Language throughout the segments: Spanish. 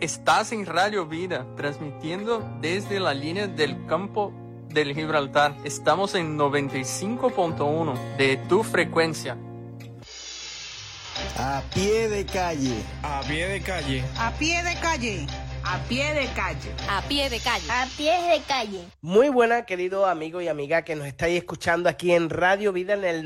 Estás en Radio Vida, transmitiendo desde la línea del campo del Gibraltar. Estamos en 95.1 de tu frecuencia. A pie de calle. A pie de calle. A pie de calle. A pie de calle. A pie de calle. A pie de calle. Muy buenas, queridos amigos y amigas que nos estáis escuchando aquí en Radio Vida en el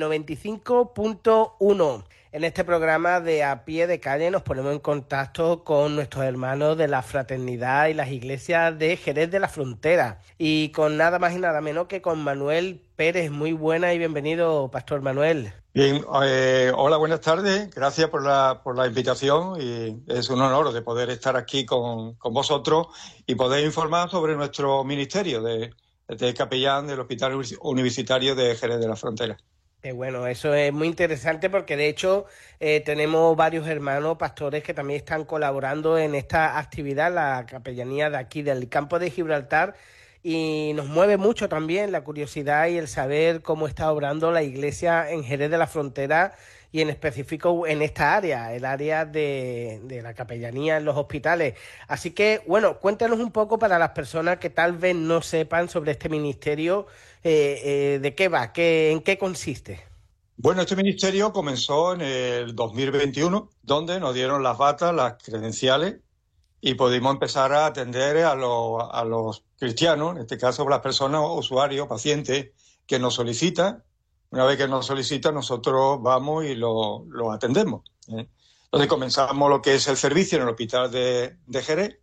95.1. En este programa de A Pie de Calle nos ponemos en contacto con nuestros hermanos de la Fraternidad y las iglesias de Jerez de la Frontera. Y con nada más y nada menos que con Manuel Pérez. Muy buena y bienvenido, Pastor Manuel. Bien, hola, buenas tardes. Gracias por la invitación y es un honor de poder estar aquí con vosotros y poder informar sobre nuestro ministerio de capellán del Hospital Universitario de Jerez de la Frontera. Bueno, eso es muy interesante porque de hecho tenemos varios hermanos pastores que también están colaborando en esta actividad, la capellanía de aquí del campo de Gibraltar, y nos mueve mucho también la curiosidad y el saber cómo está obrando la iglesia en Jerez de la Frontera y en específico en esta área, el área de la capellanía en los hospitales. Así que, bueno, cuéntanos un poco para las personas que tal vez no sepan sobre este ministerio, de qué va, en qué consiste. Bueno, este ministerio comenzó en el 2021, donde nos dieron las batas, las credenciales, y pudimos empezar a atender a los cristianos, en este caso las personas, usuarios, pacientes, que nos solicitan. Una vez que nos solicitan, nosotros vamos y lo atendemos. Entonces comenzamos lo que es el servicio en el hospital de Jerez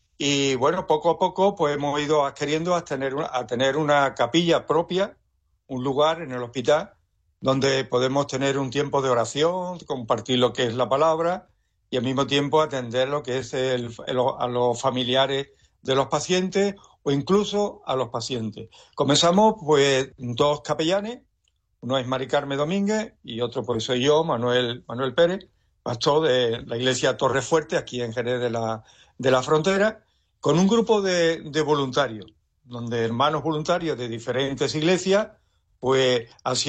y, bueno, poco a poco pues hemos ido queriendo a tener una capilla propia, un lugar en el hospital donde podemos tener un tiempo de oración, compartir lo que es la palabra y al mismo tiempo atender lo que es a los familiares de los pacientes o incluso a los pacientes. Comenzamos pues 2 capellanes. Uno es Mari Carmen Domínguez y otro pues soy yo, Manuel Pérez, pastor de la iglesia Torrefuerte, aquí en Jerez de la Frontera, con un grupo de voluntarios, donde hermanos voluntarios de diferentes iglesias pues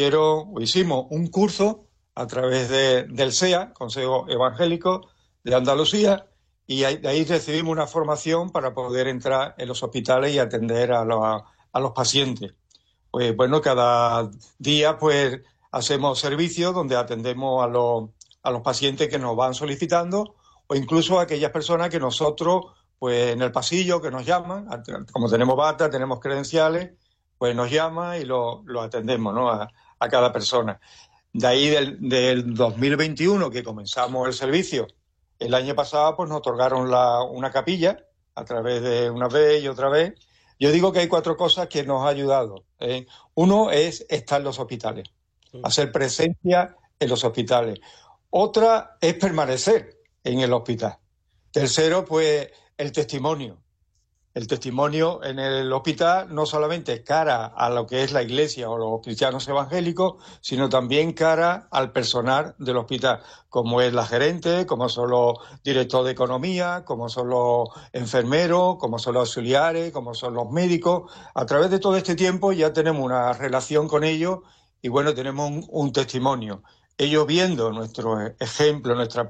hicimos un curso a través del SEA, Consejo Evangélico de Andalucía, y de ahí recibimos una formación para poder entrar en los hospitales y atender a los pacientes. Pues bueno, cada día pues hacemos servicios donde atendemos a los pacientes que nos van solicitando o incluso a aquellas personas que nosotros pues en el pasillo que nos llaman, como tenemos bata, tenemos credenciales, pues nos llaman y lo atendemos, ¿no? a cada persona. De ahí del 2021 que comenzamos el servicio, el año pasado pues nos otorgaron una capilla a través de una vez y otra vez. Yo digo que hay 4 cosas que nos ha ayudado. Uno es estar en los hospitales, hacer presencia en los hospitales. Otra es permanecer en el hospital. Tercero, pues, el testimonio. El testimonio en el hospital no solamente cara a lo que es la iglesia o los cristianos evangélicos, sino también cara al personal del hospital, como es la gerente, como son los directores de economía, como son los enfermeros, como son los auxiliares, como son los médicos. A través de todo este tiempo ya tenemos una relación con ellos y, bueno, tenemos un testimonio. Ellos viendo nuestro ejemplo, nuestra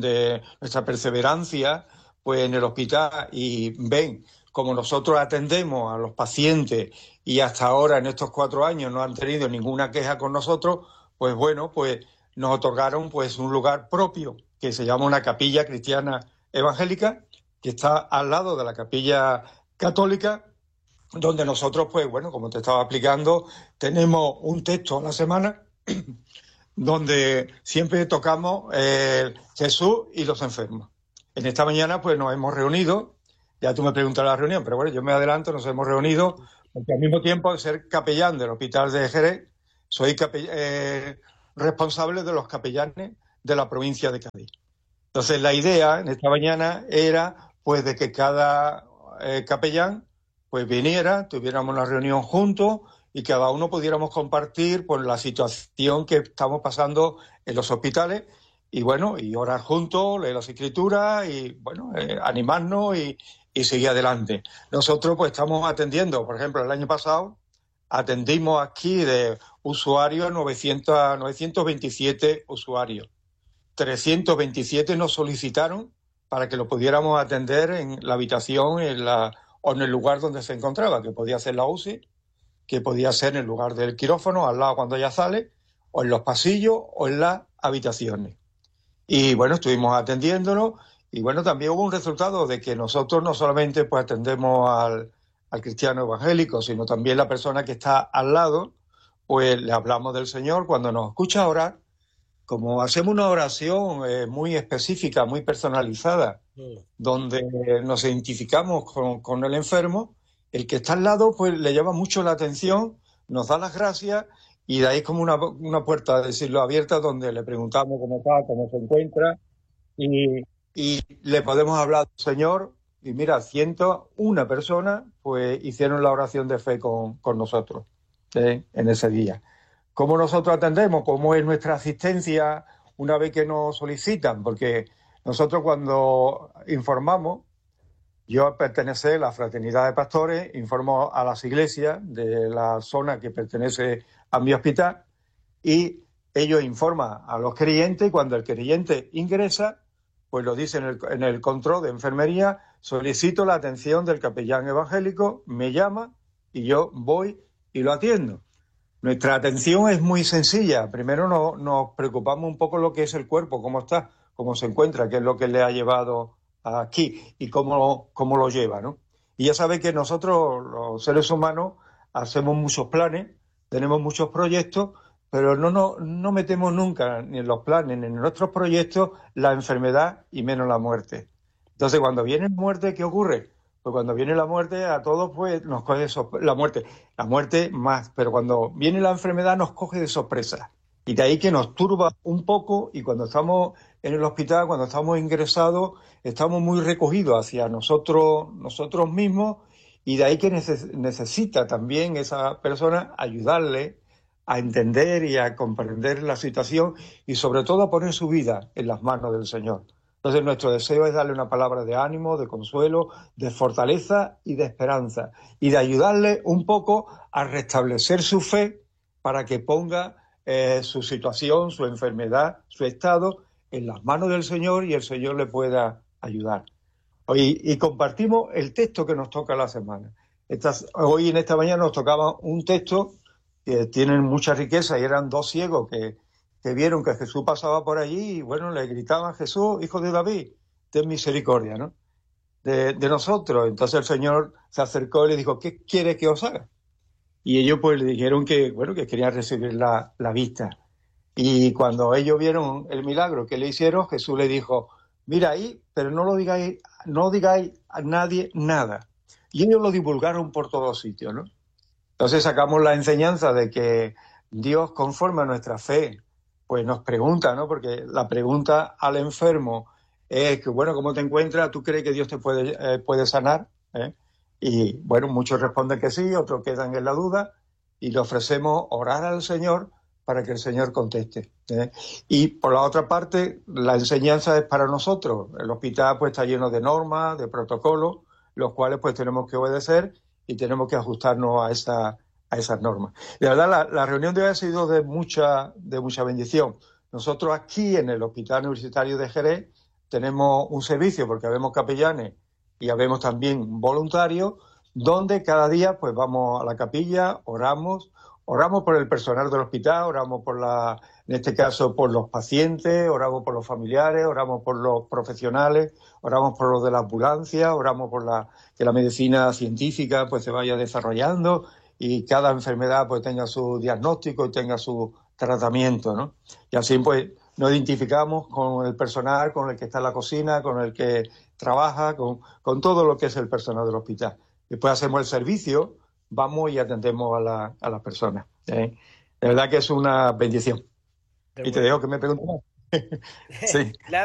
perseverancia pues en el hospital y ven como nosotros atendemos a los pacientes y hasta ahora en estos 4 años no han tenido ninguna queja con nosotros, pues bueno, pues nos otorgaron pues un lugar propio que se llama una capilla cristiana evangélica que está al lado de la capilla católica, donde nosotros pues bueno, como te estaba explicando, tenemos un texto a la semana donde siempre tocamos Jesús y los enfermos. En esta mañana pues nos hemos reunido. Ya tú me preguntas la reunión, pero bueno, yo me adelanto, nos hemos reunido porque al mismo tiempo de ser capellán del Hospital de Jerez, soy responsable de los capellanes de la provincia de Cádiz. Entonces la idea en esta mañana era pues de que cada capellán pues viniera, tuviéramos una reunión juntos y cada uno pudiéramos compartir pues la situación que estamos pasando en los hospitales y bueno, y orar juntos, leer las escrituras y bueno, animarnos y seguir adelante. Nosotros pues estamos atendiendo, por ejemplo, el año pasado atendimos aquí de usuarios 927 usuarios. 327 nos solicitaron para que lo pudiéramos atender en la habitación o en el lugar donde se encontraba, que podía ser la UCI, que podía ser en el lugar del quirófano, al lado cuando ella sale, o en los pasillos o en las habitaciones. Y bueno, estuvimos atendiéndolo y bueno, también hubo un resultado de que nosotros no solamente pues atendemos al cristiano evangélico, sino también la persona que está al lado, pues le hablamos del Señor cuando nos escucha orar. Como hacemos una oración muy específica, muy personalizada, donde nos identificamos con el enfermo, el que está al lado pues le llama mucho la atención, nos da las gracias y de ahí es como una puerta, decirlo, abierta, donde le preguntamos cómo está, cómo se encuentra y le podemos hablar del Señor. Y mira, 101 personas pues hicieron la oración de fe con nosotros en ese día. ¿Cómo nosotros atendemos? ¿Cómo es nuestra asistencia una vez que nos solicitan? Porque nosotros cuando informamos, yo pertenezco a la Fraternidad de Pastores, informo a las iglesias de la zona que pertenece a mi hospital y ellos informan a los creyentes y cuando el creyente ingresa, pues lo dice en el control de enfermería, solicito la atención del capellán evangélico, me llama y yo voy y lo atiendo. Nuestra atención es muy sencilla. Primero nos preocupamos un poco lo que es el cuerpo, cómo está, cómo se encuentra, qué es lo que le ha llevado aquí y cómo lo lleva, ¿no? Y ya sabe que nosotros, los seres humanos, hacemos muchos planes, tenemos muchos proyectos, pero no metemos nunca ni en los planes ni en nuestros proyectos la enfermedad y menos la muerte. Entonces, cuando viene la muerte, ¿qué ocurre? Pues cuando viene la muerte, a todos pues nos coge la muerte más, pero cuando viene la enfermedad nos coge de sorpresa. Y de ahí que nos turba un poco y cuando estamos en el hospital, cuando estamos ingresados, estamos muy recogidos hacia nosotros mismos y de ahí que necesita también esa persona ayudarle a entender y a comprender la situación y sobre todo a poner su vida en las manos del Señor. Entonces nuestro deseo es darle una palabra de ánimo, de consuelo, de fortaleza y de esperanza y de ayudarle un poco a restablecer su fe para que ponga su situación, su enfermedad, su estado en las manos del Señor y el Señor le pueda ayudar. Y compartimos el texto que nos toca la semana. Hoy en esta mañana nos tocaba un texto que tiene mucha riqueza y eran dos ciegos que vieron que Jesús pasaba por allí y bueno, le gritaban: Jesús, hijo de David, ten misericordia, ¿no? de nosotros. Entonces el Señor se acercó y le dijo: ¿qué quiere que os haga? Y ellos pues le dijeron que querían recibir la vista. Y cuando ellos vieron el milagro que le hicieron, Jesús le dijo: mira ahí, pero no digáis a nadie nada. Y ellos lo divulgaron por todos sitios, ¿no? Entonces sacamos la enseñanza de que Dios, conforme a nuestra fe, pues nos pregunta, ¿no? Porque la pregunta al enfermo es que, bueno, ¿cómo te encuentras? ¿Tú crees que Dios te puede sanar? Y bueno, muchos responden que sí, otros quedan en la duda y le ofrecemos orar al Señor para que el Señor conteste. Y por la otra parte, la enseñanza es para nosotros. El hospital pues está lleno de normas, de protocolos, los cuales pues tenemos que obedecer y tenemos que ajustarnos a esas normas. De verdad, la reunión de hoy ha sido de mucha bendición. Nosotros aquí en el Hospital Universitario de Jerez tenemos un servicio, porque habemos capellanes y habemos también voluntarios, donde cada día pues vamos a la capilla, oramos por el personal del hospital, oramos en este caso por los pacientes, oramos por los familiares, oramos por los profesionales, oramos por los de la ambulancia, oramos por que la medicina científica pues se vaya desarrollando y cada enfermedad pues tenga su diagnóstico y tenga su tratamiento, ¿no? Y así pues nos identificamos con el personal, con el que está en la cocina, con el que trabaja, con todo lo que es el personal del hospital. Después hacemos el servicio, vamos y atendemos a las personas. De verdad que es una bendición. Y te dejo que me preguntes. Sí.